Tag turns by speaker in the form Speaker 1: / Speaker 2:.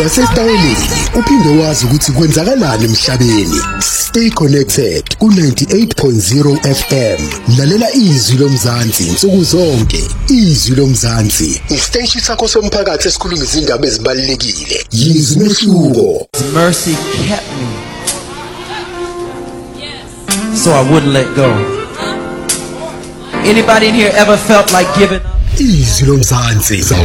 Speaker 1: nasesitayeleni uphinde wazi ukuthi kwenzakalani emhlabeni. Stay connected ku-98.0 FM. Lalela izwi lomzansi nsuku zonke. Izwi lomzansi isiteshi sakho somphakathi esikhuluma izindaba ezibalulekile. Yizwi mehluko.
Speaker 2: Mercy kept me, so I wouldn't let go. Anybody in here ever felt like giving up?
Speaker 1: Izwi lomzansi.